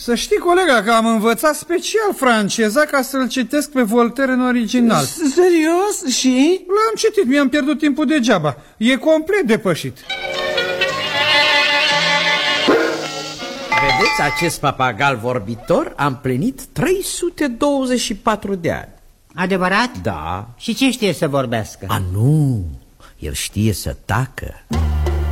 Să știi, colega, că am învățat special franceza ca să-l citesc pe Voltaire în original. Serios? Și? L-am citit, mi-am pierdut timpul degeaba. E complet depășit. Vedeți, acest papagal vorbitor a împlinit 324 de ani. Adevărat? Da. Și ce știe să vorbească? A, nu, el știe să tacă.